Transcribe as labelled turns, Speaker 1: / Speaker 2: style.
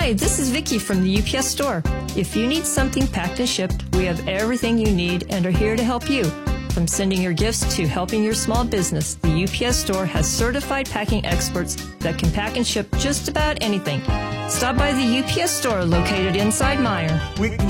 Speaker 1: Hi, this is Vicki from the UPS store. If you need something packed and shipped, we have everything you need and are here to help you. From sending your gifts to helping your small business, the UPS store has certified packing experts that can pack and ship just about anything. Stop by the UPS store located inside Meyer.
Speaker 2: We can